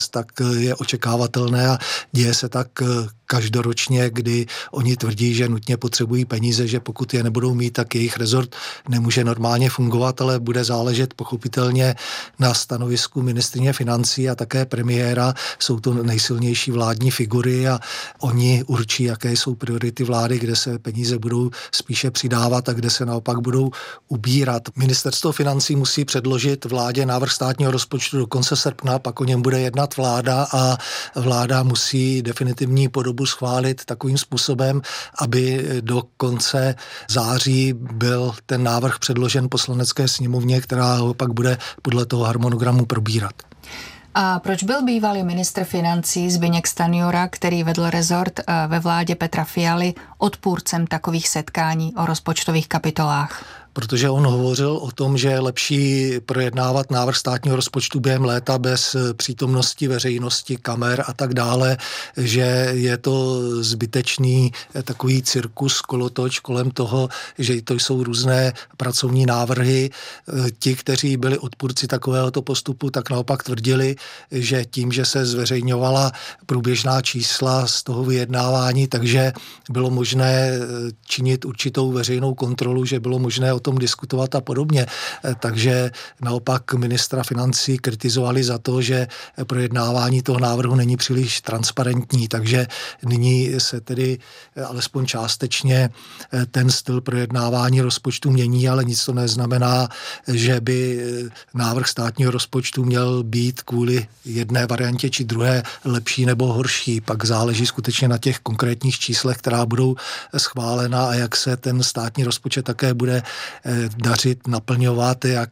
tak je očekávatelné a děje se tak každoročně, kdy oni tvrdí, že nutně potřebují peníze, že pokud je nebudou mít, tak jejich rezort nemůže normálně fungovat, ale bude záležet pochopitelně na stanovisku ministryně financí a také premiéra. Jsou to nejsilnější vládní figury a oni určí, jaké jsou priority vlády, kde se peníze budou spíše přidávat a kde se naopak budou ubírat. Ministerstvo financí musí předložit vládě návrh státního rozpočtu do konce srpna, pak o něm bude jednat vláda a vláda musí definitivní podobu schválit takovým způsobem, aby do konce září byl ten návrh předložen Poslanecké sněmovně, která ho pak bude podle toho harmonogramu probírat. A proč byl bývalý ministr financí Zbyněk Stanjura, který vedl rezort ve vládě Petra Fialy, odpůrcem takových setkání o rozpočtových kapitolách? Protože on hovořil o tom, že je lepší projednávat návrh státního rozpočtu během léta bez přítomnosti veřejnosti, kamer a tak dále, že je to zbytečný takový cirkus, kolotoč kolem toho, že to jsou různé pracovní návrhy. Ti, kteří byli odpůrci takovéhoto postupu, tak naopak tvrdili, že tím, že se zveřejňovala průběžná čísla z toho vyjednávání, takže bylo možné činit určitou veřejnou kontrolu, že bylo možné o tom diskutovat a podobně. Takže naopak ministra financí kritizovali za to, že projednávání toho návrhu není příliš transparentní, takže nyní se tedy alespoň částečně ten styl projednávání rozpočtu mění, ale nic to neznamená, že by návrh státního rozpočtu měl být kvůli jedné variantě či druhé lepší nebo horší. Pak záleží skutečně na těch konkrétních číslech, která budou schválena a jak se ten státní rozpočet také bude dařit, naplňovat, jak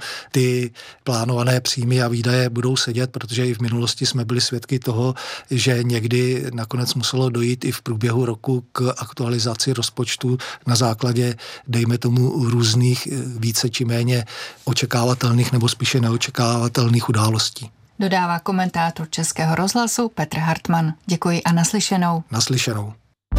ty plánované příjmy a výdaje budou sedět, protože i v minulosti jsme byli svědky toho, že někdy nakonec muselo dojít i v průběhu roku k aktualizaci rozpočtu na základě, dejme tomu, různých více či méně očekávatelných nebo spíše neočekávatelných událostí. Dodává komentátor Českého rozhlasu Petr Hartmann. Děkuji a naslyšenou. Naslyšenou.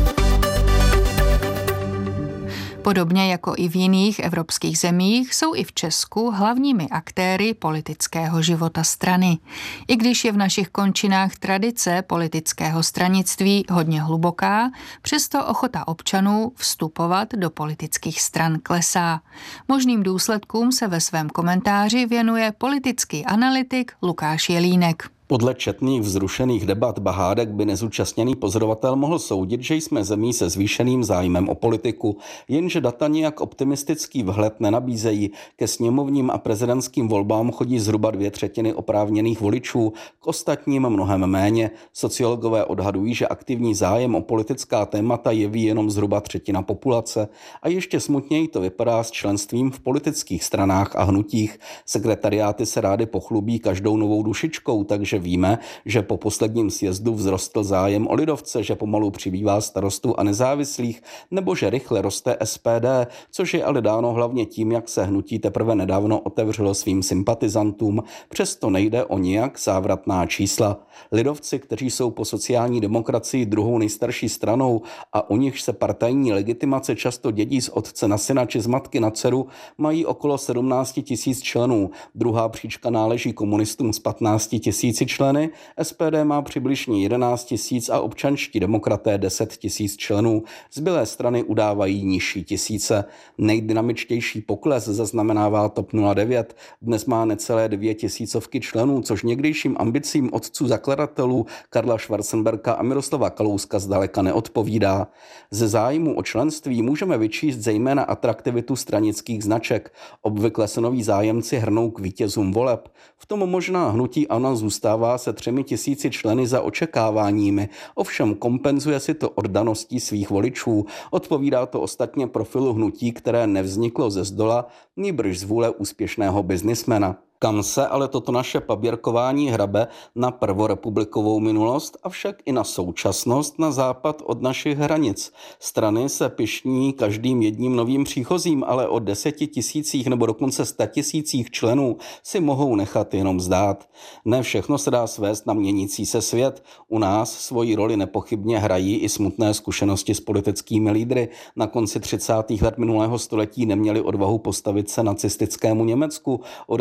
Podobně jako i v jiných evropských zemích jsou i v Česku hlavními aktéry politického života strany. I když je v našich končinách tradice politického stranictví hodně hluboká, přesto ochota občanů vstupovat do politických stran klesá. Možným důsledkům se ve svém komentáři věnuje politický analytik Lukáš Jelínek. Podle četných vzrušených debat Bahádek by nezúčastněný pozorovatel mohl soudit, že jsme zemí se zvýšeným zájmem o politiku, jenže data nijak optimistický vhled nenabízejí. Ke sněmovním a prezidentským volbám chodí zhruba 2/3 oprávněných voličů, k ostatním mnohem méně. Sociologové odhadují, že aktivní zájem o politická témata jeví jenom zhruba 1/3 populace a ještě smutněji to vypadá s členstvím v politických stranách a hnutích. Sekretariáty se rády pochlubí každou novou dušičkou, takže víme, že po posledním sjezdu vzrostl zájem o lidovce, že pomalu přibývá starostů a nezávislých, nebo že rychle roste SPD, což je ale dáno hlavně tím, jak se hnutí teprve nedávno otevřelo svým sympatizantům. Přesto nejde o nijak závratná čísla. Lidovci, kteří jsou po sociální demokracii druhou nejstarší stranou a u nich se partajní legitimace často dědí z otce na syna či z matky na dceru, mají okolo 17 000 členů. Druhá příčka náleží komunistům s 15 000 členy, SPD má přibližně 11 000 a občanští demokraté 10 000 členů. Zbylé strany udávají nižší tisíce. Nejdynamičtější pokles zaznamenává TOP 09. Dnes má necelé 2 000 členů, což někdejším ambicím otců zakladatelů Karla Schwarzenberga a Miroslava Kalouska zdaleka neodpovídá. Ze zájmu o členství můžeme vyčíst zejména atraktivitu stranických značek. Obvykle se noví zájemci hrnou k vítězům voleb. V tom možná hnutí ANO zůstává se 3 000 členy za očekáváními, ovšem kompenzuje si to oddaností svých voličů. Odpovídá to ostatně profilu hnutí, které nevzniklo ze zdola, nýbrž z vůle úspěšného biznismena. Kam se ale toto naše paběrkování hrabe na prvorepublikovou minulost, avšak i na současnost na západ od našich hranic. Strany se pyšní každým jedním novým příchozím, ale o 10 000 nebo dokonce 100 000 členů si mohou nechat jenom zdát. Ne všechno se dá svést na měnící se svět. U nás svoji roli nepochybně hrají i smutné zkušenosti s politickými lídry. Na konci 30. let minulého století neměli odvahu postavit se nacistickému Německu. O 10 let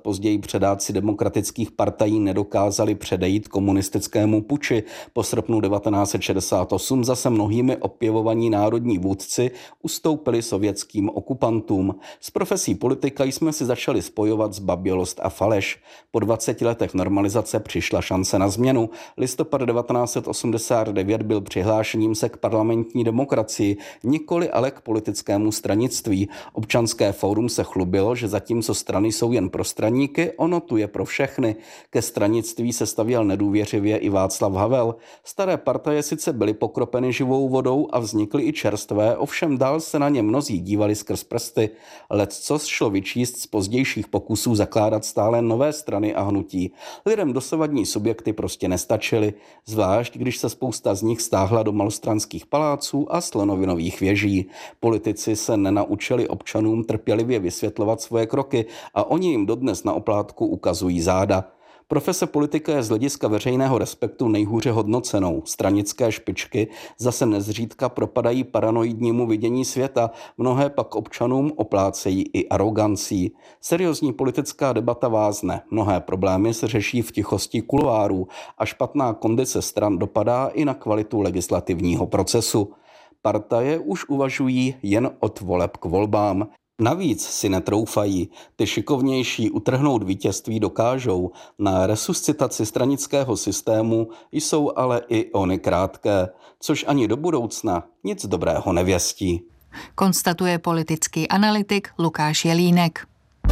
později předáci demokratických partají nedokázali předejít komunistickému puči. Po srpnu 1968 zase mnohými opěvovaní národní vůdci ustoupili sovětským okupantům. S profesí politika jsme si začali spojovat zbabělost a faleš. Po 20 letech normalizace přišla šance na změnu. Listopad 1989 byl přihlášením se k parlamentní demokracii, nikoli ale k politickému stranictví. Občanské fórum se chlubilo, že zatímco strany jsou jen pro straníky, ono tu je pro všechny. Ke stranictví se stavěl nedůvěřivě i Václav Havel. Staré partaje sice byly pokropeny živou vodou a vznikly i čerstvé, ovšem dál se na ně mnozí dívali skrz prsty. Leccos šlo vyčíst z pozdějších pokusů zakládat stále nové strany a hnutí. Lidem dosavadní subjekty prostě nestačily, zvlášť když se spousta z nich stáhla do malostranských paláců a slonovinových věží. Politici se nenaučili občanům trpělivě vysvětlovat svoje kroky a oni jim dodnes na oplátku ukazují záda. Profese politika je z hlediska veřejného respektu nejhůře hodnocenou. Stranické špičky zase nezřídka propadají paranoidnímu vidění světa, mnohé pak občanům oplácejí i arogancí. Seriózní politická debata vázne, mnohé problémy se řeší v tichosti kuloárů a špatná kondice stran dopadá i na kvalitu legislativního procesu. Partaje už uvažují jen od voleb k volbám. Navíc si netroufají, ty šikovnější utrhnout vítězství dokážou. Na resuscitaci stranického systému jsou ale i ony krátké, což ani do budoucna nic dobrého nevěstí. Konstatuje politický analytik Lukáš Jelínek.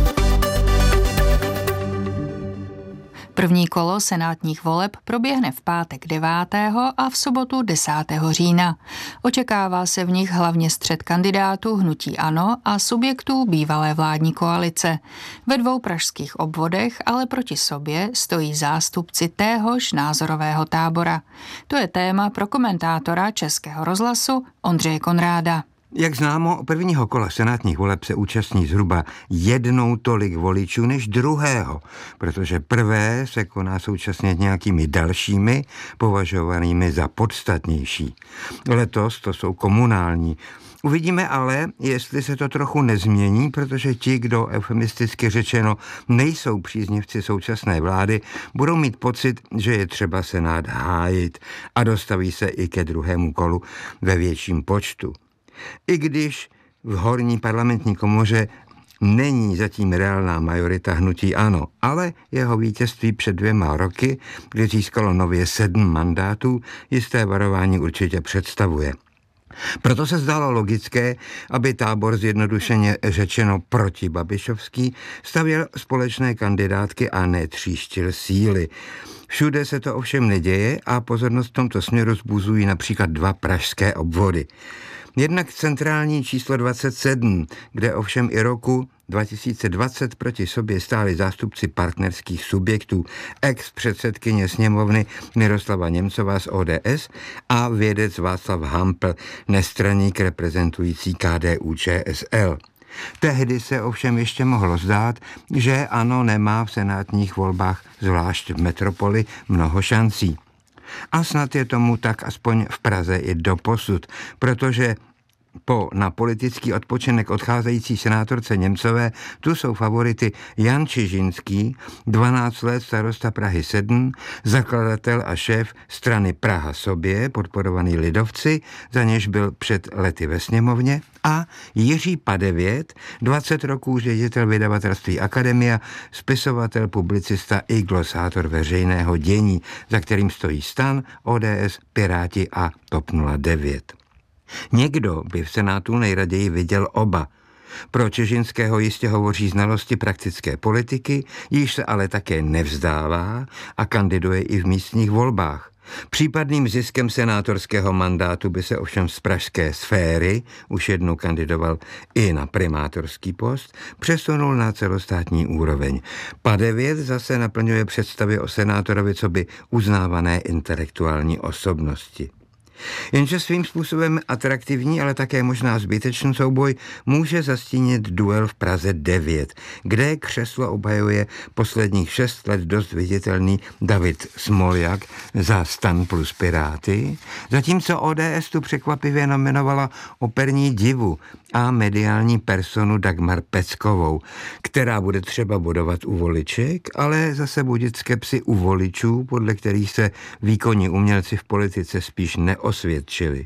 První kolo senátních voleb proběhne v pátek 9. a v sobotu 10. října. Očekává se v nich hlavně střet kandidátů hnutí ANO a subjektů bývalé vládní koalice. Ve 2 pražských obvodech ale proti sobě stojí zástupci téhož názorového tábora. To je téma pro komentátora Českého rozhlasu Ondřeje Konráda. Jak známo, prvního kola senátních voleb se účastní zhruba 1 tolik voličů než druhého, protože prvé se koná současně nějakými dalšími, považovanými za podstatnější. Letos to jsou komunální. Uvidíme ale, jestli se to trochu nezmění, protože ti, kdo eufemisticky řečeno nejsou příznivci současné vlády, budou mít pocit, že je třeba Senát hájit a dostaví se i ke druhému kolu ve větším počtu. I když v horní parlamentní komoře není zatím reálná majorita hnutí ANO, ale jeho vítězství před 2 roky, kdy získalo nově 7 mandátů, jisté varování určitě představuje. Proto se zdálo logické, aby tábor zjednodušeně řečeno protibabišovský stavěl společné kandidátky a netříštil síly. Všude se to ovšem neděje a pozornost v tomto směru vzbuzují například 2 pražské obvody. Jednak centrální číslo 27, kde ovšem i roku 2020 proti sobě stáli zástupci partnerských subjektů, ex-předsedkyně sněmovny Miroslava Němcová z ODS a vědec Václav Hampl, nestraník reprezentující KDU-ČSL. Tehdy se ovšem ještě mohlo zdát, že ANO nemá v senátních volbách, zvlášť v metropoli, mnoho šancí. A snad je tomu tak aspoň v Praze i doposud, protože na politický odpočinek odcházející senátorce Němcové tu jsou favority Jan Čižinský, 12 let starosta Prahy 7, zakladatel a šéf strany Praha sobě, podporovaný lidovci, za něž byl před lety ve sněmovně, a Jiří Padevět, 20 roků ředitel vydavatelství Akademia, spisovatel, publicista i glosátor veřejného dění, za kterým stojí STAN, ODS, Piráti a TOP 09. Někdo by v Senátu nejraději viděl oba. Pro Čižinského jistě hovoří znalosti praktické politiky, již se ale také nevzdává a kandiduje i v místních volbách. Případným ziskem senátorského mandátu by se ovšem z pražské sféry, už jednou kandidoval i na primátorský post, přesunul na celostátní úroveň. Padevět zase naplňuje představy o senátorovi coby uznávané intelektuální osobnosti. Jenže svým způsobem atraktivní, ale také možná zbytečný souboj může zastínit duel v Praze 9, kde křeslo obhajuje posledních 6 let dost viditelný David Smoljak za STAN plus Piráty, zatímco ODS tu překvapivě nominovala operní divu a mediální personu Dagmar Peckovou, která bude třeba bodovat u voliček, ale zase budit skepsi u voličů, podle kterých se výkonní umělci v politice spíš neosvědčili.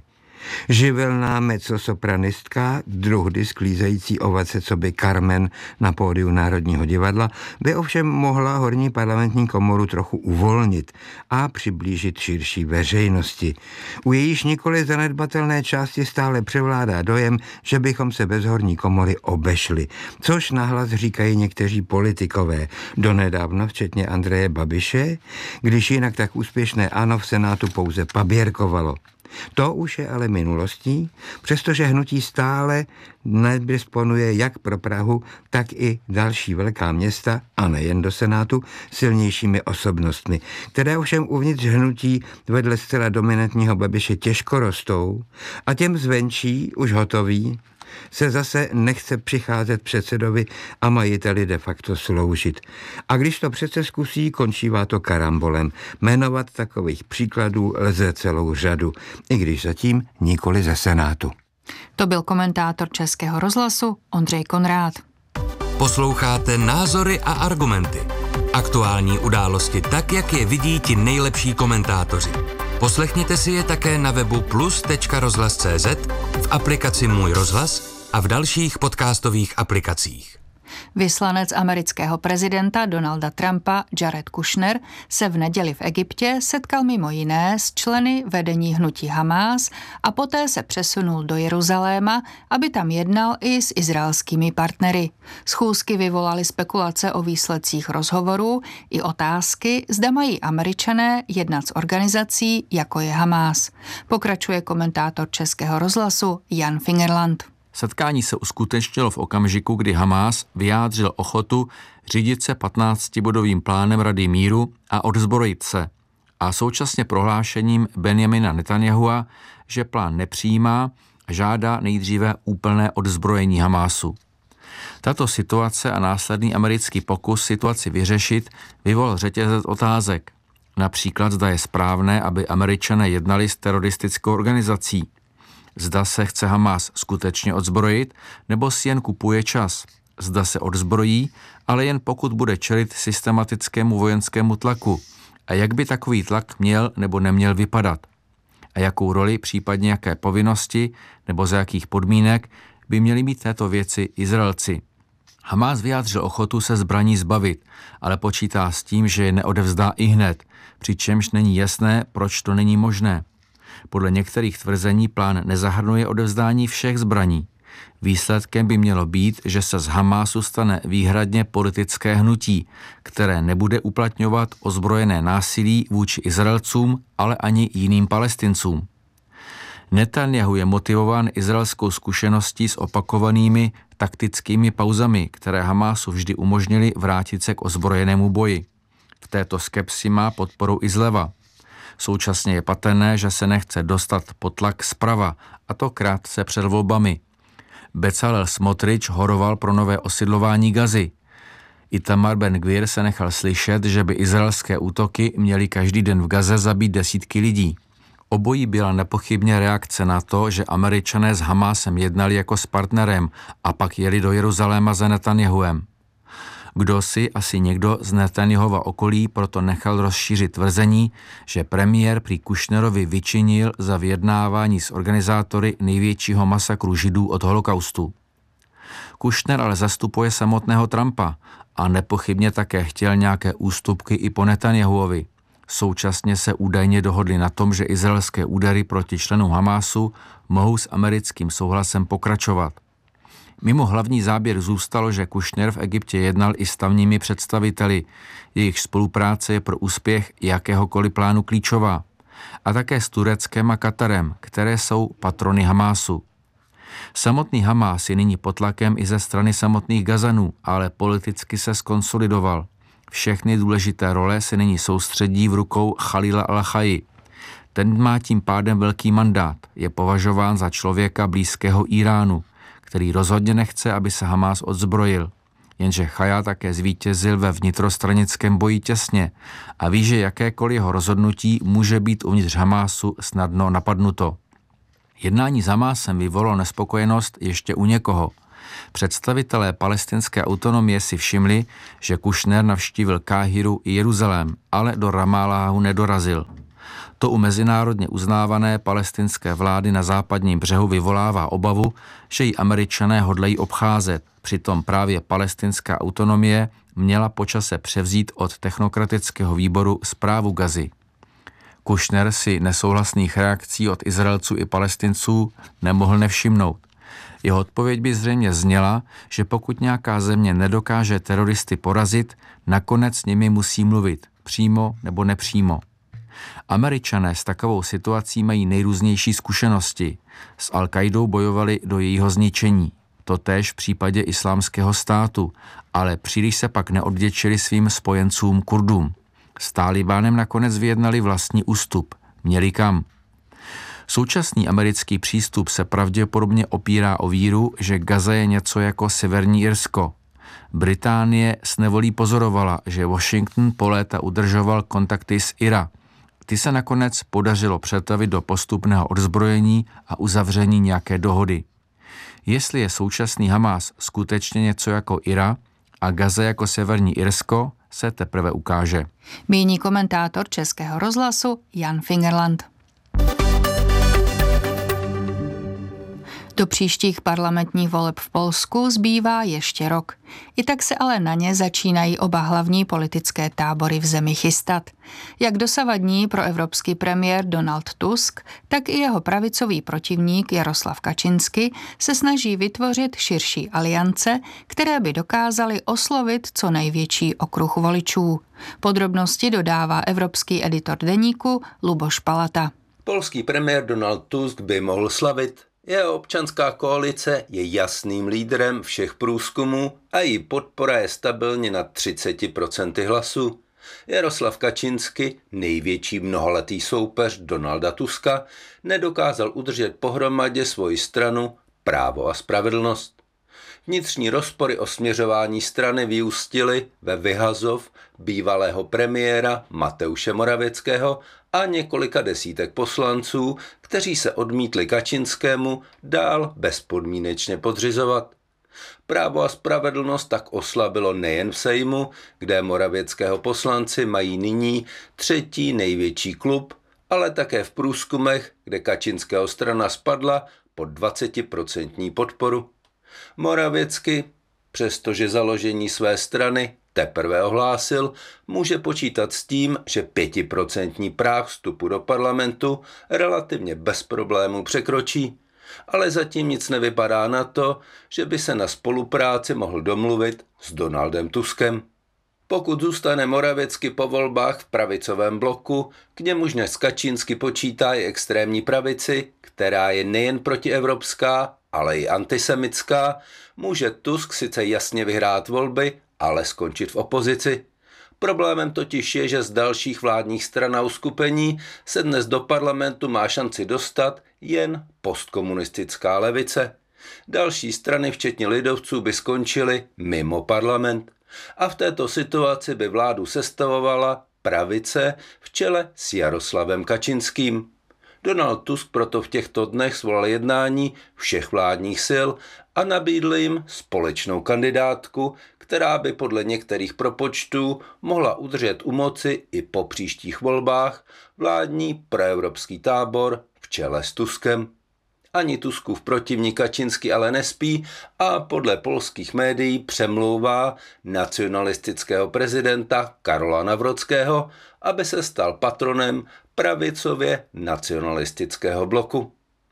Živelná mezzosopranistka, druhdy sklízející ovace coby Carmen na pódiu Národního divadla, by ovšem mohla horní parlamentní komoru trochu uvolnit a přiblížit širší veřejnosti. U jejíž nikoli zanedbatelné části stále převládá dojem, že bychom se bez horní komory obešli, což nahlas říkají někteří politikové, donedávna včetně Andreje Babiše, když jinak tak úspěšné ANO v Senátu pouze paběrkovalo. To už je ale minulostí, přestože hnutí stále nedisponuje jak pro Prahu, tak i další velká města, a nejen do Senátu, silnějšími osobnostmi, které ovšem uvnitř hnutí vedle zcela dominantního Babiše těžko rostou a těm zvenčí, už hotoví, se zase nechce přicházet předsedovi a majiteli de facto sloužit. A když to přece zkusí, končívá to karambolem. Jmenovat takových příkladů lze celou řadu, i když zatím nikoli ze Senátu. To byl komentátor Českého rozhlasu Ondřej Konrád. Posloucháte Názory a argumenty. Aktuální události tak, jak je vidí ti nejlepší komentátoři. Poslechněte si je také na webu plus.rozhlas.cz, v aplikaci Můj rozhlas a v dalších podcastových aplikacích. Vyslanec amerického prezidenta Donalda Trumpa Jared Kushner se v neděli v Egyptě setkal mimo jiné s členy vedení hnutí Hamás a poté se přesunul do Jeruzaléma, aby tam jednal i s izraelskými partnery. Schůzky vyvolaly spekulace o výsledcích rozhovorů i otázky, zda mají Američané jednat s organizací, jako je Hamás. Pokračuje komentátor Českého rozhlasu Jan Fingerland. Setkání se uskutečnilo v okamžiku, kdy Hamás vyjádřil ochotu řídit se 15-bodovým plánem Rady míru a odzbrojit se a současně prohlášením Benjamina Netanyahua, že plán nepřijímá a žádá nejdříve úplné odzbrojení Hamásu. Tato situace a následný americký pokus situaci vyřešit vyvolal řetězec otázek. Například, zda je správné, aby Američané jednali s teroristickou organizací. Zda se chce Hamás skutečně odzbrojit, nebo si jen kupuje čas. Zda se odzbrojí, ale jen pokud bude čelit systematickému vojenskému tlaku. A jak by takový tlak měl nebo neměl vypadat? A jakou roli, případně jaké povinnosti nebo za jakých podmínek by měly mít této věci Izraelci? Hamás vyjádřil ochotu se zbraní zbavit, ale počítá s tím, že je neodevzdá ihned, přičemž není jasné, proč to není možné. Podle některých tvrzení plán nezahrnuje odevzdání všech zbraní. Výsledkem by mělo být, že se z Hamásu stane výhradně politické hnutí, které nebude uplatňovat ozbrojené násilí vůči Izraelcům, ale ani jiným Palestincům. Netanjahu je motivován izraelskou zkušeností s opakovanými taktickými pauzami, které Hamásu vždy umožnily vrátit se k ozbrojenému boji. V této skepsi má podporu i zleva. Současně je patrné, že se nechce dostat pod tlak zprava, a to krátce před volbami. Bezalel Smotrič horoval pro nové osidlování Gazy. Itamar Ben-Gvir se nechal slyšet, že by izraelské útoky měly každý den v Gaze zabít desítky lidí. Obojí byla nepochybně reakce na to, že Američané s Hamásem jednali jako s partnerem a pak jeli do Jeruzaléma za Netanjahuem. Kdo si, asi někdo z Netanyahova okolí, proto nechal rozšířit tvrzení, že premiér prý Kushnerovi vyčinil za vyjednávání s organizátory největšího masakru Židů od holokaustu. Kushner ale zastupuje samotného Trumpa a nepochybně také chtěl nějaké ústupky i po Netanjahuovi. Současně se údajně dohodli na tom, že izraelské údery proti členům Hamásu mohou s americkým souhlasem pokračovat. Mimo hlavní záběr zůstalo, že Kushner v Egyptě jednal i s tamními představiteli. Jejich spolupráce je pro úspěch jakéhokoliv plánu klíčová. A také s Tureckem a Katarem, které jsou patrony Hamásu. Samotný Hamás je nyní pod tlakem i ze strany samotných Gazanů, ale politicky se skonsolidoval. Všechny důležité role se nyní soustředí v rukou Chalila al-Chaji. Ten má tím pádem velký mandát. Je považován za člověka blízkého Iránu, který rozhodně nechce, aby se Hamás odzbrojil. Jenže Chaja také zvítězil ve vnitrostranickém boji těsně a ví, že jakékoliv jeho rozhodnutí může být uvnitř Hamásu snadno napadnuto. Jednání s Hamásem vyvolalo nespokojenost ještě u někoho. Představitelé palestinské autonomie si všimli, že Kušner navštívil Káhiru i Jeruzalém, ale do Ramáláhu nedorazil. To u mezinárodně uznávané palestinské vlády na západním břehu vyvolává obavu, že ji Američané hodlají obcházet. Přitom právě palestinská autonomie měla po čase převzít od technokratického výboru správu Gazy. Kušner si nesouhlasných reakcí od Izraelců i Palestinců nemohl nevšimnout. Jeho odpověď by zřejmě zněla, že pokud nějaká země nedokáže teroristy porazit, nakonec s nimi musí mluvit, přímo nebo nepřímo. Američané s takovou situací mají nejrůznější zkušenosti. S Al-Qaidou bojovali do jejího zničení. Totéž v případě Islámského státu, ale příliš se pak neodděčili svým spojencům Kurdům. S Tálibánem nakonec vyjednali vlastní ústup. Měli kam. Současný americký přístup se pravděpodobně opírá o víru, že Gaza je něco jako Severní Irsko. Británie s nevolí pozorovala, že Washington po léta udržoval kontakty s IRA. Ty se nakonec podařilo přetavit do postupného odzbrojení a uzavření nějaké dohody. Jestli je současný Hamás skutečně něco jako IRA a Gaza jako Severní Irsko, se teprve ukáže. Míní komentátor Českého rozhlasu Jan Fingerland. Do příštích parlamentních voleb v Polsku zbývá ještě rok. I tak se ale na ně začínají oba hlavní politické tábory v zemi chystat. Jak dosavadní proevropský premiér Donald Tusk, tak i jeho pravicový protivník Jaroslav Kaczyński se snaží vytvořit širší aliance, které by dokázaly oslovit co největší okruh voličů. Podrobnosti dodává evropský editor deníku Luboš Palata. Polský premiér Donald Tusk by mohl slavit. Jeho občanská koalice je jasným lídrem všech průzkumů a její podpora je stabilně na 30% hlasů. Jaroslav Kaczyński, největší mnohaletý soupeř Donalda Tuska, nedokázal udržet pohromadě svoji stranu Právo a spravedlnost. Vnitřní rozpory o směřování strany vyústily ve vyhazov bývalého premiéra Mateusze Morawieckého a několika desítek poslanců, kteří se odmítli Kaczyńskému dál bezpodmínečně podřizovat. Právo a spravedlnost tak oslabilo nejen v Sejmu, kde Morawieckého poslanci mají nyní třetí největší klub, ale také v průzkumech, kde Kaczyńského strana spadla pod 20% podporu. Morawiecký, přestože založení své strany teprve ohlásil, může počítat s tím, že 5% práh vstupu do parlamentu relativně bez problémů překročí, ale zatím nic nevypadá na to, že by se na spolupráci mohl domluvit s Donaldem Tuskem. Pokud zůstane Morawiecký po volbách v pravicovém bloku, k němuž dnes Kaczyński počítá i extrémní pravici, která je nejen protievropská, ale i antisemitská, může Tusk sice jasně vyhrát volby, ale skončit v opozici. Problémem totiž je, že z dalších vládních stran a uskupení se dnes do parlamentu má šanci dostat jen postkomunistická levice. Další strany, včetně lidovců, by skončily mimo parlament. A v této situaci by vládu sestavovala pravice v čele s Jaroslavem Kaczyńským. Donald Tusk proto v těchto dnech svolal jednání všech vládních sil a nabídl jim společnou kandidátku, která by podle některých propočtů mohla udržet u moci i po příštích volbách vládní proevropský tábor v čele s Tuskem. Ani Tuskův protivník Kaczyński ale nespí a podle polských médií přemlouvá nacionalistického prezidenta Karola Nawrockiego, aby se stal patronem pravicově nacionalistického bloku.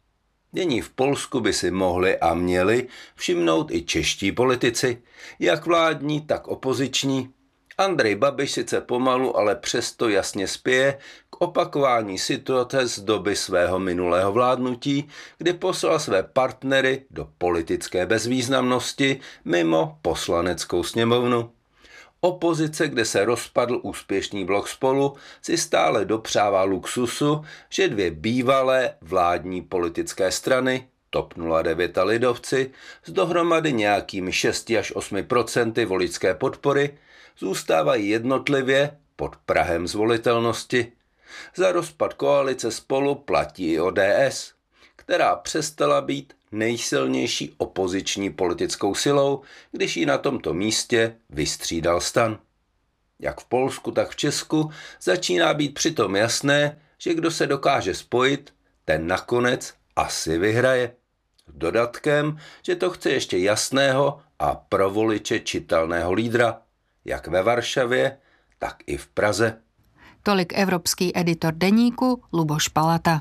Dění v Polsku by si mohli a měli všimnout i čeští politici, jak vládní, tak opoziční. Andrej Babiš sice pomalu, ale přesto jasně spěje k opakování situace z doby svého minulého vládnutí, kdy poslal své partnery do politické bezvýznamnosti mimo poslaneckou sněmovnu. Opozice, kde se rozpadl úspěšný blok Spolu, si stále dopřává luxusu, že dvě bývalé vládní politické strany, TOP 09 a lidovci, s dohromady nějakými 6 až 8% voličské podpory, zůstávají jednotlivě pod prahem zvolitelnosti. Za rozpad koalice Spolu platí i ODS, která přestala být nejsilnější opoziční politickou silou, když ji na tomto místě vystřídal STAN. Jak v Polsku, tak v Česku začíná být přitom jasné, že kdo se dokáže spojit, ten nakonec asi vyhraje. S dodatkem, že to chce ještě jasného a pro voliče čitelného lídra, jak ve Varšavě, tak i v Praze. Tolik evropský editor deníku Luboš Palata.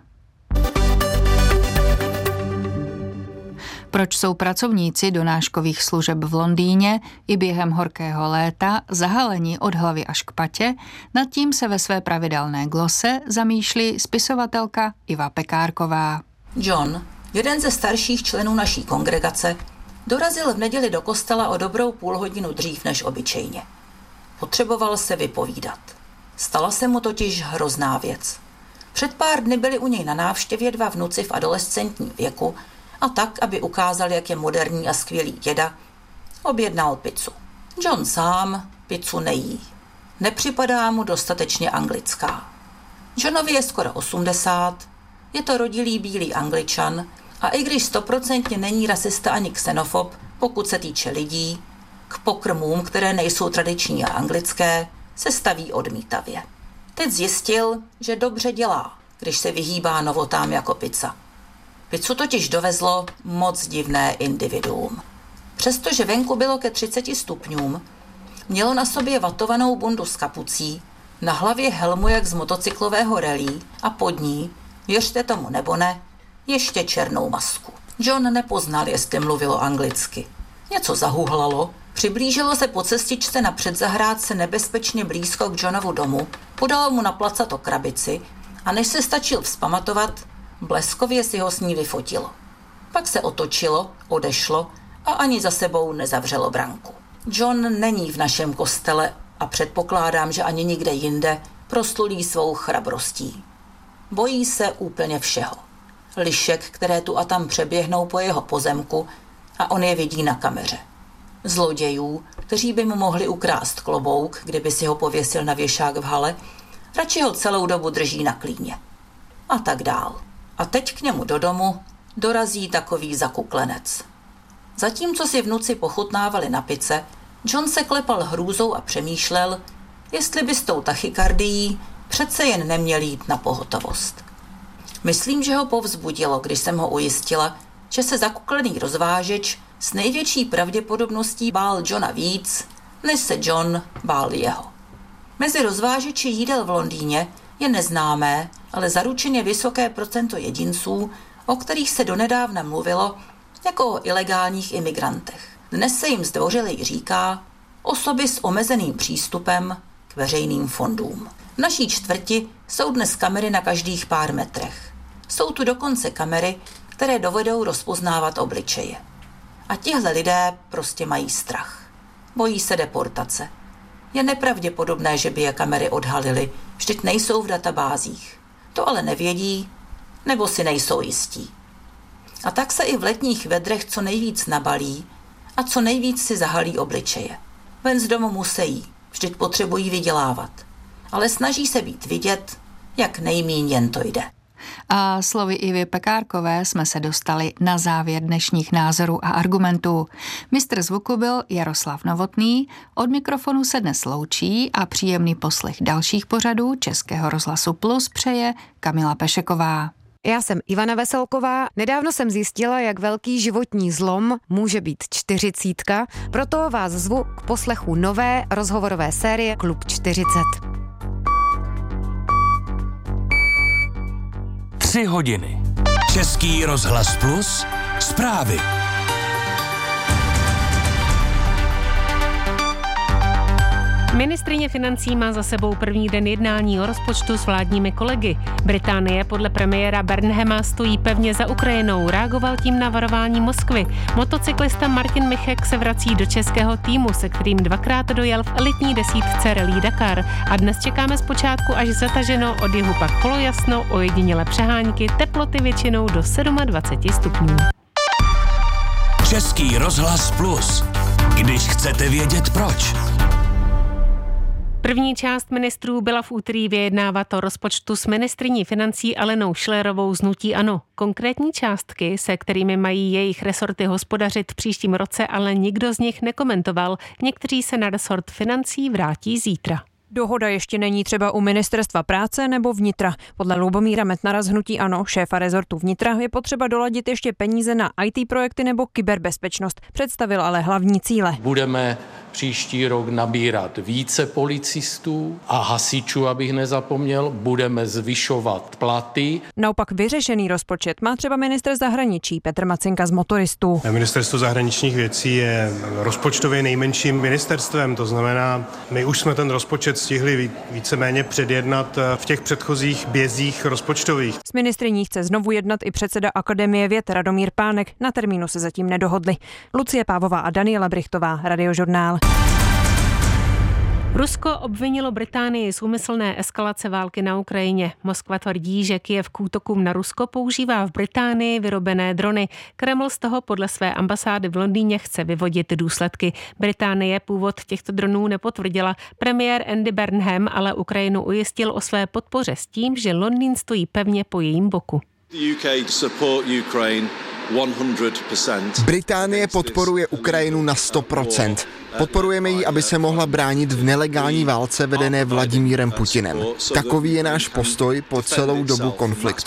Proč jsou pracovníci donáškových služeb v Londýně i během horkého léta zahaleni od hlavy až k patě, nad tím se ve své pravidelné glose zamýšlí spisovatelka Iva Pekárková. John, jeden ze starších členů naší kongregace, dorazil v neděli do kostela o dobrou půlhodinu dřív než obyčejně. Potřeboval se vypovídat. Stala se mu totiž hrozná věc. Před pár dny byli u něj na návštěvě 2 vnuci v adolescentním věku a tak, aby ukázal, jak je moderní a skvělý děda, objednal pizzu. John sám pizzu nejí. Nepřipadá mu dostatečně anglická. Johnovi je skoro 80, je to rodilý bílý Angličan a i když 100% není rasista ani xenofob, pokud se týče lidí, k pokrmům, které nejsou tradiční a anglické, se staví odmítavě. Teď zjistil, že dobře dělá, když se vyhýbá novotám jako pizza. Pizzu totiž dovezlo moc divné individuum. Přestože venku bylo ke 30 stupňům, mělo na sobě vatovanou bundu s kapucí, na hlavě helmu jak z motocyklového rally a pod ní, věřte tomu nebo ne, ještě černou masku. John nepoznal, jestli mluvilo anglicky. Něco zahuhlalo, přiblížilo se po cestičce na předzahrádce nebezpečně blízko k Johnovu domu, podalo mu na placato krabici a než se stačil vzpamatovat, bleskově si ho s ní vyfotilo. Pak se otočilo, odešlo a ani za sebou nezavřelo branku. John není v našem kostele a předpokládám, že ani nikde jinde proslulý svou chrabrostí. Bojí se úplně všeho. Lišek, které tu a tam přeběhnou po jeho pozemku a on je vidí na kameře. Zlodějů, kteří by mu mohli ukrást klobouk, kdyby si ho pověsil na věšák v hale, radši ho celou dobu drží na klíně. A tak dál. A teď k němu do domu dorazí takový zakuklenec. Zatímco si vnuci pochutnávali na pice, John se klepal hrůzou a přemýšlel, jestli by s tou tachykardií přece jen neměl jít na pohotovost. Myslím, že ho povzbudilo, když jsem ho ujistila, že se zakuklený rozvážeč s největší pravděpodobností bál Johna víc, než se John bál jeho. Mezi rozvážeči jídel v Londýně je neznámé, ale zaručeně vysoké procento jedinců, o kterých se donedávna mluvilo jako o ilegálních imigrantech. Dnes se jim zdvořilej říká osoby s omezeným přístupem k veřejným fondům. V naší čtvrti jsou dnes kamery na každých pár metrech. Jsou tu dokonce kamery, které dovedou rozpoznávat obličeje. A tihle lidé prostě mají strach. Bojí se deportace. Je nepravděpodobné, že by je kamery odhalily, vždyť nejsou v databázích. To ale nevědí, nebo si nejsou jistí. A tak se i v letních vedrech co nejvíc nabalí a co nejvíc si zahalí obličeje. Ven z domu musejí, vždyť potřebují vydělávat. Ale snaží se být vidět, jak nejmíň jen to jde. A slovy Ivy Pekárkové jsme se dostali na závěr dnešních názorů a argumentů. Mistr zvuku byl Jaroslav Novotný, od mikrofonu se dnes loučí a příjemný poslech dalších pořadů Českého rozhlasu Plus přeje Kamila Pešeková. Já jsem Ivana Veselková. Nedávno jsem zjistila, jak velký životní zlom může být 40, proto vás zvu k poslechu nové rozhovorové série Klub 40. 3 hodiny. Český rozhlas Plus. Zprávy. Ministryně financí má za sebou první den jednání o rozpočtu s vládními kolegy. Británie podle premiéra Burnhama stojí pevně za Ukrajinou, reagoval tím na varování Moskvy. Motocyklista Martin Michek se vrací do českého týmu, se kterým 2krát dojel v elitní desítce Rallye Dakar. A dnes čekáme zpočátku až zataženo, od jihu pak polojasno, ojedinělé přehánky, teploty většinou do 27 stupňů. Český rozhlas Plus. Když chcete vědět proč. První část ministrů byla v úterý vyjednávat o rozpočtu s ministryní financí Alenou Schillerovou z hnutí ANO. Konkrétní částky, se kterými mají jejich resorty hospodařit v příštím roce, ale nikdo z nich nekomentoval. Někteří se na resort financí vrátí zítra. Dohoda ještě není třeba u Ministerstva práce nebo vnitra. Podle Lubomíra Metnara z hnutí ANO, šéfa rezortu vnitra, je potřeba doladit ještě peníze na IT projekty nebo kyberbezpečnost. Představil ale hlavní cíle. Budeme příští rok nabírat více policistů a hasičů, abych nezapomněl, budeme zvyšovat platy. Naopak vyřešený rozpočet má třeba ministr zahraničí Petr Macinka z Motoristů. Ministerstvo zahraničních věcí je rozpočtově nejmenším ministerstvem, to znamená, my už jsme ten rozpočet stihli víceméně předjednat v těch předchozích bězích rozpočtových. S ministryní chce znovu jednat i předseda Akademie věd Radomír Pánek, na termínu se zatím nedohodli. Lucie Pávová a Daniela Brichtová, Radiožurnál. Rusko obvinilo Británii z úmyslné eskalace války na Ukrajině. Moskva tvrdí, že Kyjev k útokům na Rusko používá v Británii vyrobené drony. Kreml z toho podle své ambasády v Londýně chce vyvodit důsledky. Británie původ těchto dronů nepotvrdila. Premiér Andy Burnham ale Ukrajinu ujistil o své podpoře s tím, že Londýn stojí pevně po jejím boku. Británie podporuje Ukrajinu na 100%. Podporujeme ji, aby se mohla bránit v nelegální válce vedené Vladimírem Putinem. Takový je náš postoj po celou dobu konfliktu.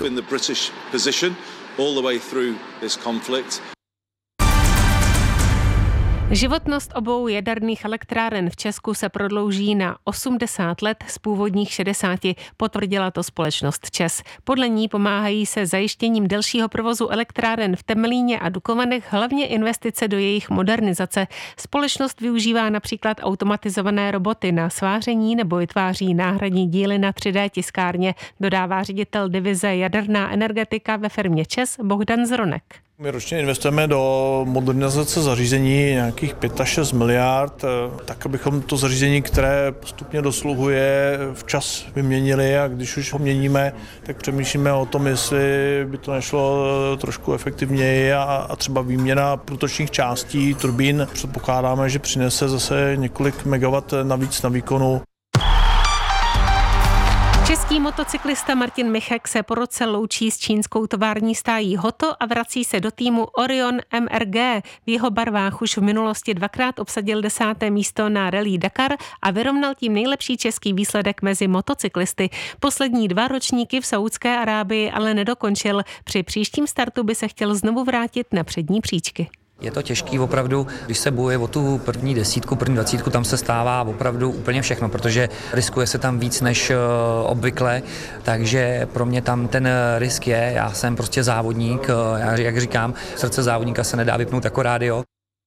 Životnost obou jaderných elektráren v Česku se prodlouží na 80 let z původních 60, potvrdila to společnost ČEZ. Podle ní pomáhají se zajištěním delšího provozu elektráren v Temelíně a Dukovanech hlavně investice do jejich modernizace. Společnost využívá například automatizované roboty na sváření nebo vytváří náhradní díly na 3D tiskárně, dodává ředitel divize Jaderná energetika ve firmě ČEZ Bohdan Zronek. My ročně investujeme do modernizace zařízení nějakých 5 až 6 miliard, tak abychom to zařízení, které postupně dosluhuje, včas vyměnili, a když už ho měníme, tak přemýšlíme o tom, jestli by to nešlo trošku efektivněji a třeba výměna průtočních částí turbín. Předpokládáme, že přinese zase několik megawatt navíc na výkonu. Český motocyklista Martin Michek se po roce loučí s čínskou tovární stájí Hoto a vrací se do týmu Orion MRG. V jeho barvách už v minulosti dvakrát obsadil 10. místo na Rallye Dakar a vyrovnal tím nejlepší český výsledek mezi motocyklisty. Poslední 2 ročníky v Saúdské Arábii ale nedokončil. Při příštím startu by se chtěl znovu vrátit na přední příčky. Je to těžký opravdu, když se bojuje o tu první 10, první 20, tam se stává opravdu úplně všechno, protože riskuje se tam víc než obvykle, takže pro mě tam ten risk je, já jsem prostě závodník, jak říkám, srdce závodníka se nedá vypnout jako rádio.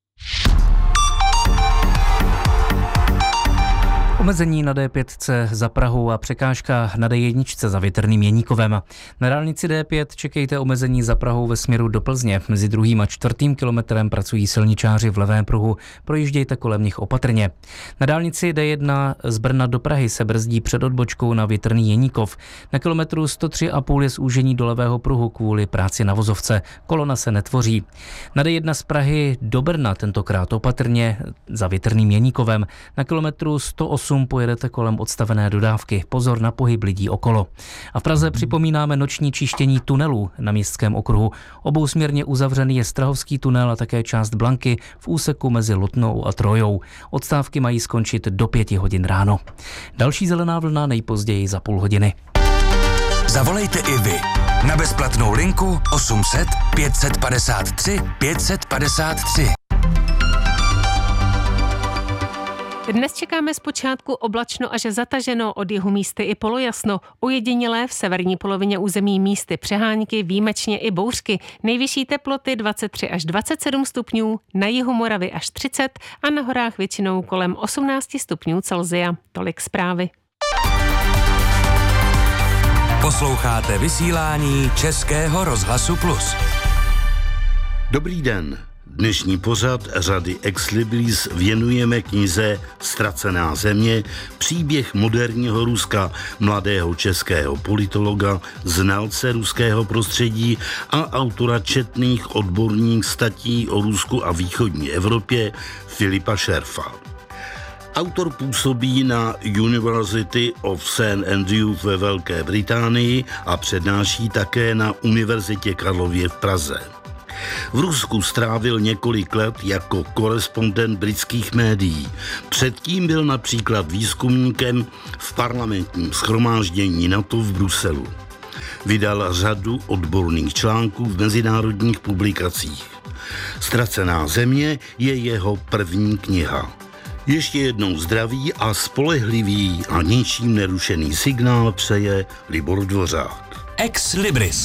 Omezení na D5 za Prahou a překážka na D1 za Větrným Jeníkovem. Na dálnici D5 čekejte omezení za Prahou ve směru do Plzně. Mezi 2. a 4. kilometrem pracují silničáři v levém pruhu. Projíždějte kolem nich opatrně. Na dálnici D1 z Brna do Prahy se brzdí před odbočkou na Větrný Jeníkov. Na kilometru 103,5 je zúžení do levého pruhu kvůli práci na vozovce. Kolona se netvoří. Na D1 z Prahy do Brna tentokrát opatrně za Větrným Jeníkovem. Na kilometru 108 pojedete kolem odstavené dodávky. Pozor na pohyb lidí okolo. A v Praze připomínáme noční čištění tunelů na Městském okruhu. Obousměrně uzavřený je Strahovský tunel a také část Blanky v úseku mezi Lutnou a Trojou. Odstávky mají skončit do 5 hodin ráno. Další zelená vlna nejpozději za půl hodiny. Zavolejte i vy na bezplatnou linku 800 553 553. Dnes čekáme zpočátku oblačno až zataženo, od jihu místy i polojasno. Ojedinělé v severní polovině území místy přehánky, výjimečně i bouřky. Nejvyšší teploty 23 až 27 stupňů, na jihu Moravy až 30 a na horách většinou kolem 18 stupňů Celsia. Tolik zprávy. Posloucháte vysílání Českého rozhlasu Plus. Dobrý den. Dnešní pořad řady Ex Libris věnujeme knize Ztracená země, příběh moderního Ruska, mladého českého politologa, znalce ruského prostředí a autora četných odborných statí o Rusku a východní Evropě Filipa Šerfa. Autor působí na University of St. Andrews ve Velké Británii a přednáší také na Univerzitě Karlově v Praze. V Rusku strávil několik let jako korespondent britských médií. Předtím byl například výzkumníkem v parlamentním shromáždění NATO v Bruselu. Vydal řadu odborných článků v mezinárodních publikacích. Ztracená země je jeho první kniha. Ještě jednou zdraví a spolehlivý a ničím nerušený signál přeje Libor Dvořák. Ex Libris.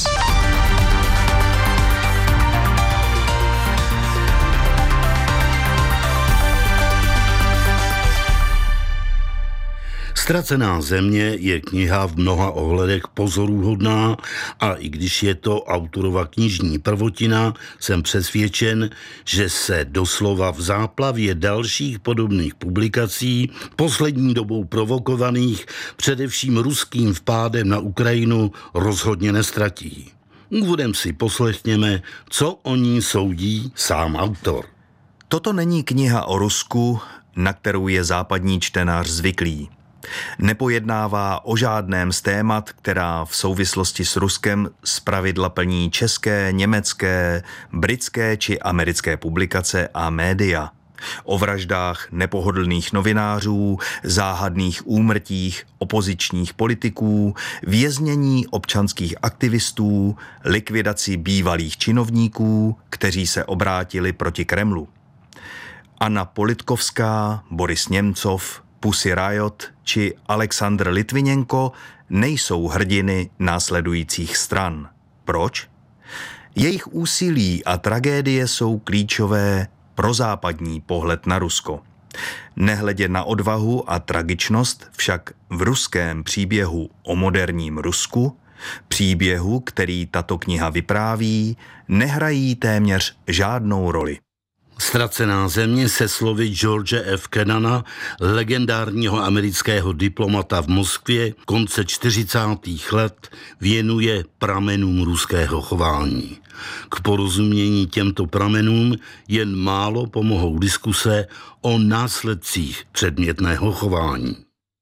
Ztracená země je kniha v mnoha ohledech pozoruhodná a i když je to autorova knižní prvotina, jsem přesvědčen, že se doslova v záplavě dalších podobných publikací, poslední dobou provokovaných především ruským vpádem na Ukrajinu, rozhodně nestratí. Úvodem si poslechněme, co o ní soudí sám autor. Toto není kniha o Rusku, na kterou je západní čtenář zvyklý. Nepojednává o žádném z témat, která v souvislosti s Ruskem zpravidla plní české, německé, britské či americké publikace a média. O vraždách nepohodlných novinářů, záhadných úmrtích opozičních politiků, věznění občanských aktivistů, likvidaci bývalých činovníků, kteří se obrátili proti Kremlu. Anna Politkovská, Boris Němcov, Pussy Riot či Aleksandr Litvinenko nejsou hrdiny následujících stran. Proč? Jejich úsilí a tragédie jsou klíčové pro západní pohled na Rusko. Nehledě na odvahu a tragičnost však v ruském příběhu o moderním Rusku, příběhu, který tato kniha vypráví, nehrají téměř žádnou roli. Ztracená země se slovy George F. Kennana, legendárního amerického diplomata v Moskvě konce 40. let, věnuje pramenům ruského chování. K porozumění těmto pramenům jen málo pomohou diskuse o následcích předmětného chování.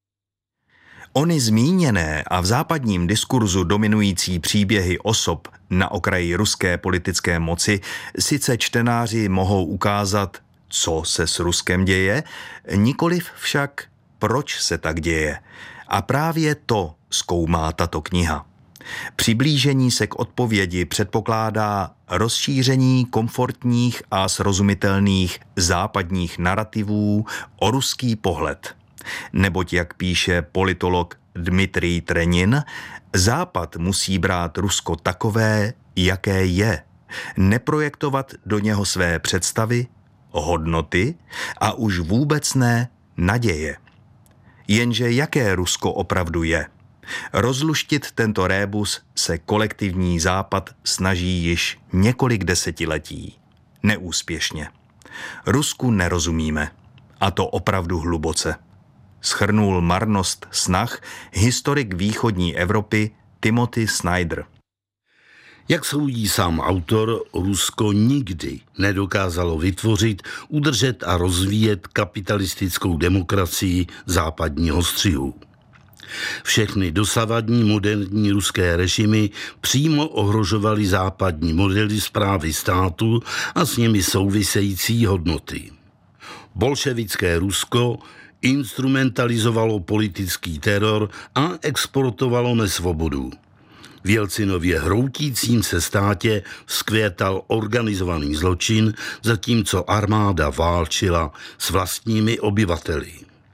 Ony zmíněné a v západním diskurzu dominující příběhy osob na okraji ruské politické moci sice čtenáři mohou ukázat, co se s Ruskem děje, nikoliv však, proč se tak děje. A právě to zkoumá tato kniha. Přiblížení se k odpovědi předpokládá rozšíření komfortních a srozumitelných západních narrativů o ruský pohled. Neboť, jak píše politolog Dmitrij Trenin, Západ musí brát Rusko takové, jaké je, neprojektovat do něho své představy, hodnoty a už vůbec ne naděje. Jenže jaké Rusko opravdu je? Rozluštit tento rébus se kolektivní Západ snaží již několik desetiletí. Neúspěšně. Rusku nerozumíme. A to opravdu hluboce. Shrnul marnost snah historik východní Evropy Timothy Snyder. Jak soudí sám autor, Rusko nikdy nedokázalo vytvořit, udržet a rozvíjet kapitalistickou demokracii západního střihu. Všechny dosavadní moderní ruské režimy přímo ohrožovaly západní modely správy státu a s nimi související hodnoty. Bolševické Rusko instrumentalizovalo politický teror a exportovalo nesvobodu. V Jelcinově hroutícím se státě vzkvétal organizovaný zločin, zatímco armáda válčila s vlastními obyvateli.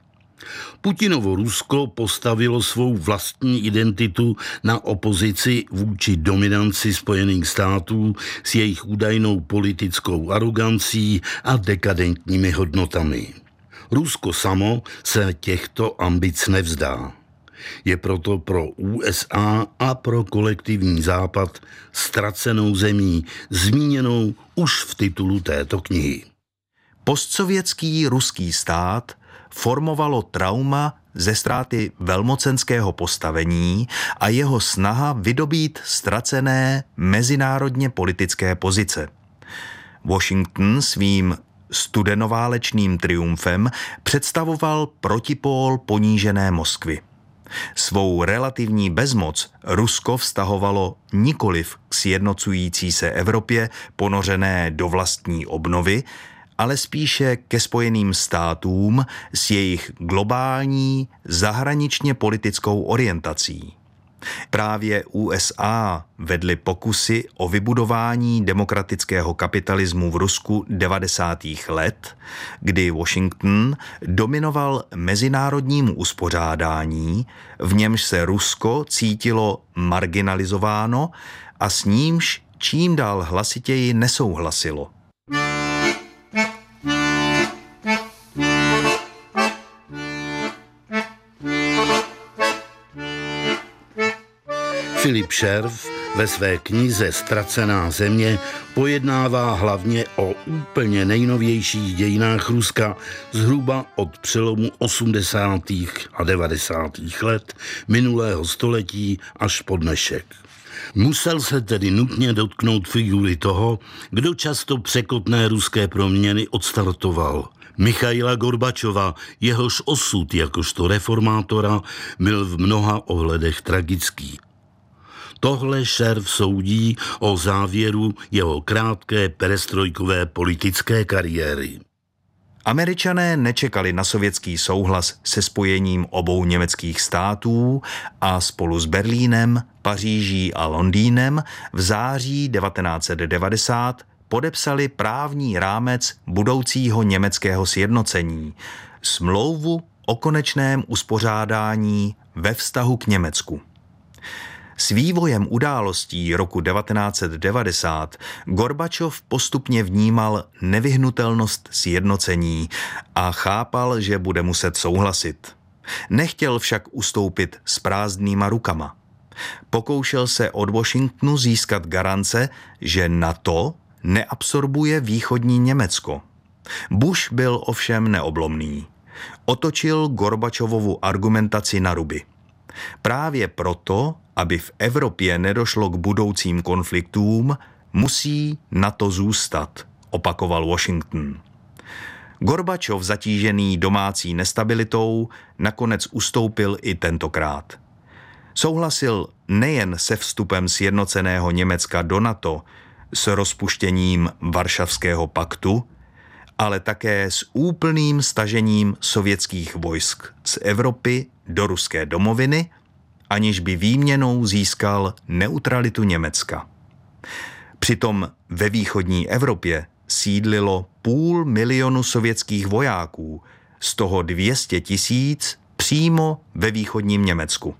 Putinovo Rusko postavilo svou vlastní identitu na opozici vůči dominanci Spojených států s jejich údajnou politickou arogancí a dekadentními hodnotami. Rusko samo se těchto ambic nevzdá. Je proto pro USA a pro kolektivní Západ ztracenou zemí, zmíněnou už v titulu této knihy. Postsovětský ruský stát formovalo trauma ze ztráty velmocenského postavení a jeho snaha vydobít ztracené mezinárodně politické pozice. Washington svým studenoválečným triumfem představoval protipól ponížené Moskvy. Svou relativní bezmoc Rusko vztahovalo nikoliv k sjednocující se Evropě ponořené do vlastní obnovy, ale spíše ke Spojeným státům s jejich globální zahraničně politickou orientací. Právě USA vedly pokusy o vybudování demokratického kapitalismu v Rusku 90. let, kdy Washington dominoval mezinárodnímu uspořádání, v němž se Rusko cítilo marginalizováno a s nímž čím dál hlasitěji nesouhlasilo. Filip Šerf ve své knize Ztracená země pojednává hlavně o úplně nejnovějších dějinách Ruska zhruba od přelomu 80. a 90. let minulého století až po dnešek. Musel se tedy nutně dotknout figury toho, kdo často překotné ruské proměny odstartoval. Michaila Gorbačova, jehož osud jakožto reformátora byl v mnoha ohledech tragický. Tohle Šerf soudí o závěru jeho krátké perestrojkové politické kariéry. Američané nečekali na sovětský souhlas se spojením obou německých států a spolu s Berlínem, Paříží a Londýnem v září 1990 podepsali právní rámec budoucího německého sjednocení, smlouvu o konečném uspořádání ve vztahu k Německu. S vývojem událostí roku 1990 Gorbačov postupně vnímal nevyhnutelnost sjednocení a chápal, že bude muset souhlasit. Nechtěl však ustoupit s prázdnýma rukama. Pokoušel se od Washingtonu získat garance, že NATO neabsorbuje východní Německo. Bush byl ovšem neoblomný. Otočil Gorbačovovu argumentaci na ruby. Právě proto, aby v Evropě nedošlo k budoucím konfliktům, musí NATO zůstat, opakoval Washington. Gorbačov, zatížený domácí nestabilitou, nakonec ustoupil i tentokrát. Souhlasil nejen se vstupem sjednoceného Německa do NATO, s rozpuštěním Varšavského paktu, ale také s úplným stažením sovětských vojsk z Evropy do ruské domoviny, aniž by výměnou získal neutralitu Německa. Přitom ve východní Evropě sídlilo 500 000 sovětských vojáků, z toho 200 000 přímo ve východním Německu.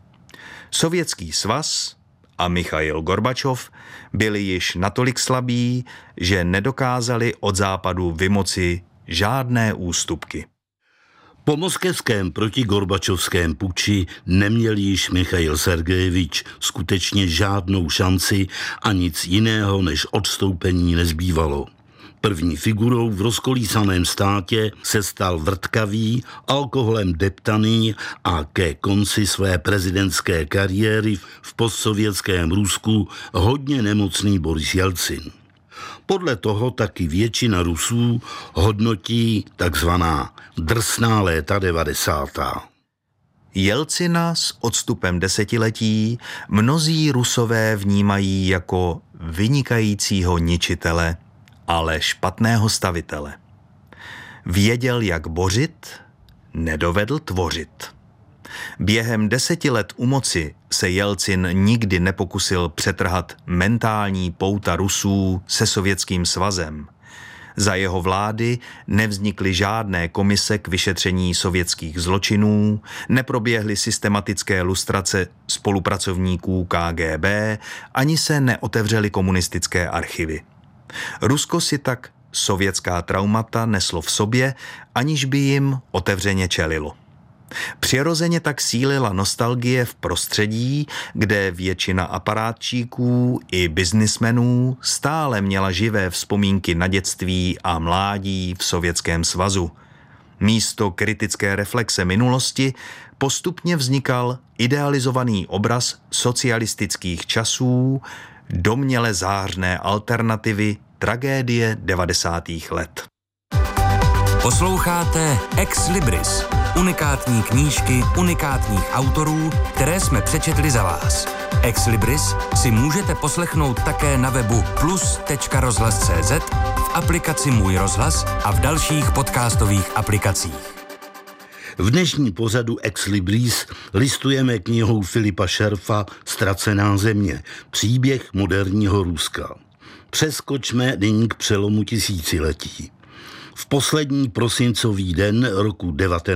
Sovětský svaz a Michail Gorbačov byli již natolik slabí, že nedokázali od západu vymoci žádné ústupky. Po moskevském protigorbačovském puči neměl již Michail Sergejevič skutečně žádnou šanci a nic jiného než odstoupení nezbývalo. První figurou v rozkolísaném státě se stal vrtkavý, alkoholem deptaný a ke konci své prezidentské kariéry v postsovětském Rusku hodně nemocný Boris Jelcin. Podle toho taky většina Rusů hodnotí takzvaná drsná léta 90. Jelcina s odstupem desetiletí mnozí Rusové vnímají jako vynikajícího ničitele, ale špatného stavitele. Věděl, jak bořit, nedovedl tvořit. Během 10 let u moci se Jelcin nikdy nepokusil přetrhat mentální pouta Rusů se Sovětským svazem. Za jeho vlády nevznikly žádné komise k vyšetření sovětských zločinů, neproběhly systematické lustrace spolupracovníků KGB, ani se neotevřely komunistické archivy. Rusko si tak sovětská traumata neslo v sobě, aniž by jim otevřeně čelilo. Přirozeně tak sílila nostalgie v prostředí, kde většina aparátčíků i biznismenů stále měla živé vzpomínky na dětství a mládí v Sovětském svazu. Místo kritické reflexe minulosti postupně vznikal idealizovaný obraz socialistických časů, domněle zářné alternativy tragédie 90. let. Posloucháte Ex Libris, unikátní knížky unikátních autorů, které jsme přečetli za vás. Ex Libris si můžete poslechnout také na webu plus.rozhlas.cz, v aplikaci Můj rozhlas a v dalších podcastových aplikacích. V dnešní pořadu Ex Libris listujeme knihou Filipa Šerfa Ztracená země, příběh moderního Ruska. Přeskočme nyní k přelomu tisíciletí. V poslední prosincový den roku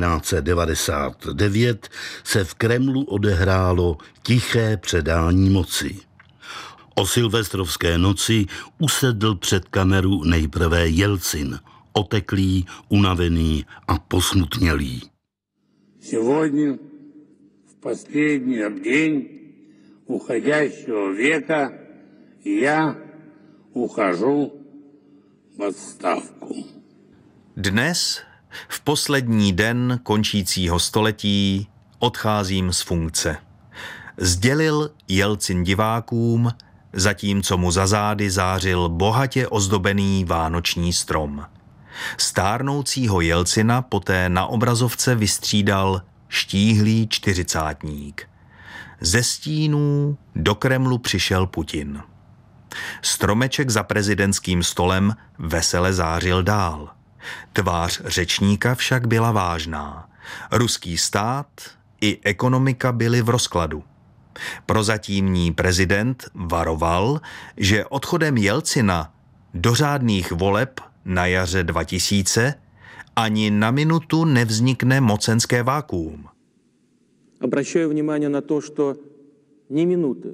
1999 se v Kremlu odehrálo tiché předání moci. O silvestrovské noci usedl před kameru nejprve Jelcin, oteklý, unavený a posmutnělý. Сегодня, в последний день уходящего века, я ухожу в отставку. Dnes, v poslední den končícího století, odcházím z funkce. Sdělil Jelcin divákům, zatímco mu za zády zářil bohatě ozdobený vánoční strom. Stárnoucího Jelcina poté na obrazovce vystřídal štíhlý čtyřicátník. Ze stínů do Kremlu přišel Putin. Stromeček za prezidentským stolem vesele zářil dál. Tvář řečníka však byla vážná. Ruský stát i ekonomika byly v rozkladu. Prozatímní prezident varoval, že odchodem Jelcina do řádných voleb na jaře 2000 ani na minutu nevznikne mocenské vákuum. Обращаю внимание на то, что ни минуты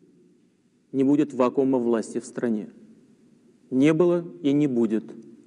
не будет вакуума власти в стране. Не было и не будет.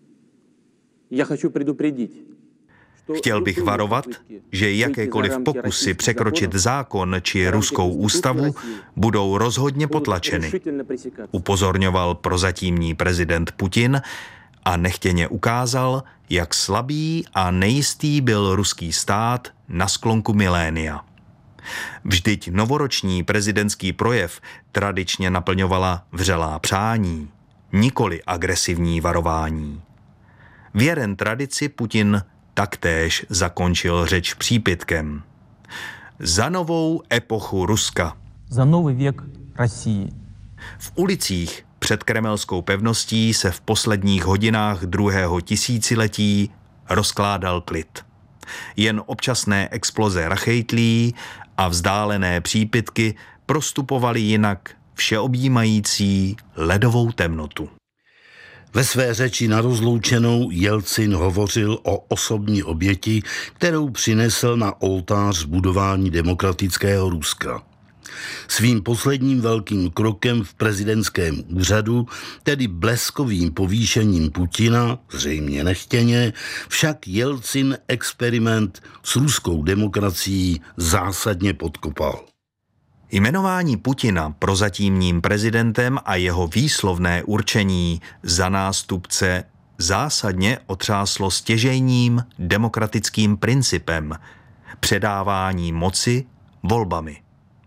Я хочу предупредить. Chtěl bych varovat, že jakékoliv pokusy překročit zákon či ruskou ústavu budou rozhodně potlačeny. Upozorňoval prozatímní prezident Putin a nechtěně ukázal, jak slabý a nejistý byl ruský stát na sklonku milénia. Vždyť novoroční prezidentský projev tradičně naplňovala vřelá přání, nikoli agresivní varování. Věren tradici Putin taktéž zakončil řeč přípitkem. Za novou epochu Ruska. Za nový věk Rusii. V ulicích před kremelskou pevností se v posledních hodinách druhého tisíciletí rozkládal klid. Jen občasné exploze rachejtlí a vzdálené přípitky prostupovaly jinak všeobjímající ledovou temnotu. Ve své řeči na rozloučenou Jelcin hovořil o osobní oběti, kterou přinesl na oltář budování demokratického Ruska. Svým posledním velkým krokem v prezidentském úřadu, tedy bleskovým povýšením Putina, zřejmě nechtěně, však Jelcin experiment s ruskou demokracií zásadně podkopal. Jmenování Putina prozatímním prezidentem a jeho výslovné určení za nástupce zásadně otřáslo stěžejním demokratickým principem předávání moci volbami.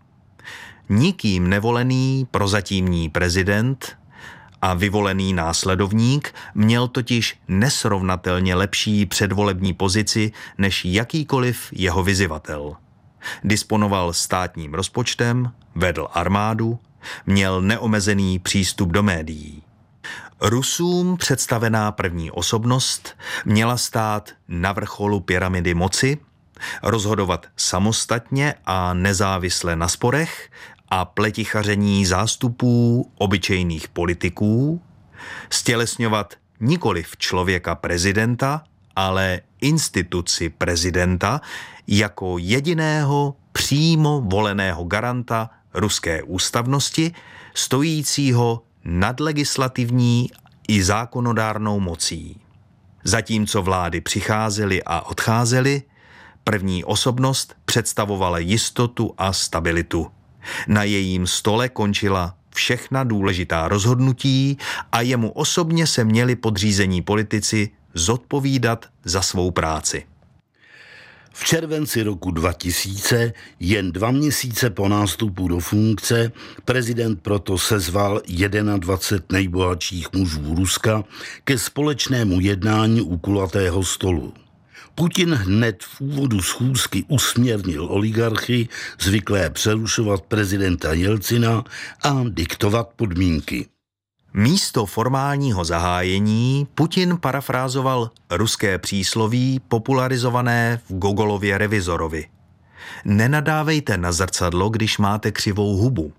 Nikým nevolený prozatímní prezident a vyvolený následovník měl totiž nesrovnatelně lepší předvolební pozici než jakýkoliv jeho vyzyvatel. Disponoval státním rozpočtem, vedl armádu, měl neomezený přístup do médií. Rusům představená první osobnost měla stát na vrcholu pyramidy moci, rozhodovat samostatně a nezávisle na sporech a pletichaření zástupů obyčejných politiků, stělesňovat nikoliv člověka prezidenta, ale instituci prezidenta jako jediného přímo voleného garanta ruské ústavnosti, stojícího nad legislativní i zákonodárnou mocí. Zatímco vlády přicházely a odcházely, první osobnost představovala jistotu a stabilitu. Na jejím stole končila všechna důležitá rozhodnutí a jemu osobně se měli podřízení politici zodpovídat za svou práci. V červenci roku 2000, jen 2 měsíce po nástupu do funkce, prezident proto sezval 21 nejbohatších mužů Ruska ke společnému jednání u kulatého stolu. Putin hned v úvodu schůzky usměrnil oligarchy, zvyklé přerušovat prezidenta Jelcina a diktovat podmínky. Místo formálního zahájení Putin parafrázoval ruské přísloví popularizované v Gogolově Revizorovi. Nenadávejte na zrcadlo, když máte křivou hubu.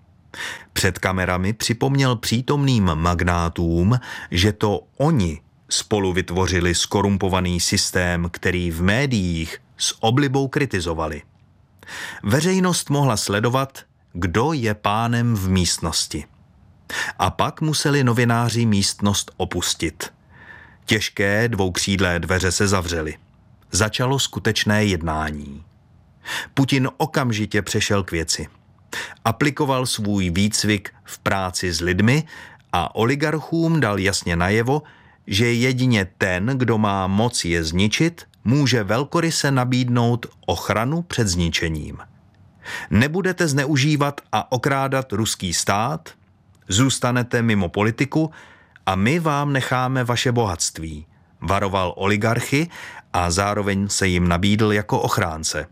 Před kamerami připomněl přítomným magnátům, že to oni spolu vytvořili skorumpovaný systém, který v médiích s oblibou kritizovali. Veřejnost mohla sledovat, kdo je pánem v místnosti. A pak museli novináři místnost opustit. Těžké dvoukřídlé dveře se zavřely. Začalo skutečné jednání. Putin okamžitě přešel k věci. Aplikoval svůj výcvik v práci s lidmi a oligarchům dal jasně najevo, že jedině ten, kdo má moc je zničit, může velkoryse nabídnout ochranu před zničením. Nebudete zneužívat a okrádat ruský stát, zůstanete mimo politiku a my vám necháme vaše bohatství, varoval oligarchy a zároveň se jim nabídl jako ochránce.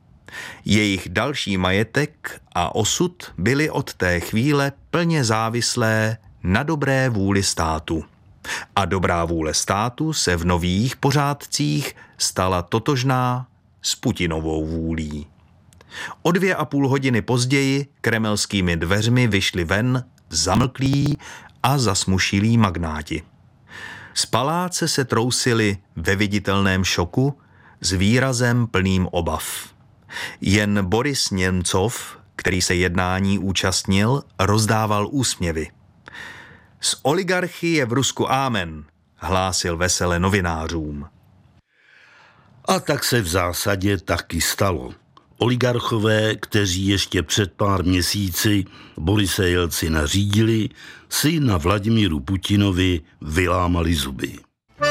Jejich další majetek a osud byly od té chvíle plně závislé na dobré vůli státu. A dobrá vůle státu se v nových pořádcích stala totožná s Putinovou vůlí. O 2,5 hodiny později kremelskými dveřmi vyšli ven zamlklí a zasmušilí magnáti. Z paláce se trousili ve viditelném šoku s výrazem plným obav. Jen Boris Němcov, který se jednání účastnil, rozdával úsměvy. Z oligarchie v Rusku amen, hlásil vesele novinářům. A tak se v zásadě taky stalo. Oligarchové, kteří ještě před pár měsíci Borise Jelcina řídili, si na Vladimíru Putinovi vylámali zuby.